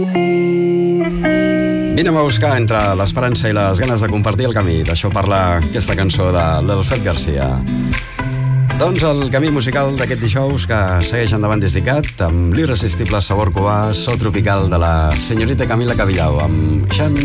Vinem a buscar entre l'esperança i les ganes de compartir el camí. D'això parla aquesta cançó de l'Elfet Garcia. Doncs el camí musical d'aquest dijous que segueix endavant des d'ICAT amb l'irresistible sabor cubà, so tropical de la senyorita Camila Cabellau amb Jean